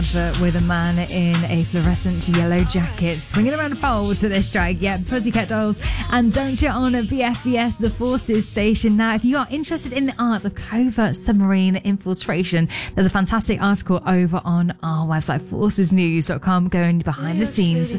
with a man in a fluorescent yellow jacket swinging around a pole to this track. Yeah, Pussycat Dolls and Don't You on BFBS, the Forces station. Now, if you are interested in the art of covert submarine infiltration, there's a fantastic article over on our website, forcesnews.com, going behind the scenes